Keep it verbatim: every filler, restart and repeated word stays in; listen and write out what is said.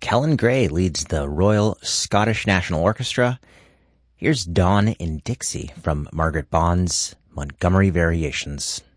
Kellen Gray leads the Royal Scottish National Orchestra. Here's Dawn in Dixie from Margaret Bond's Montgomery Variations.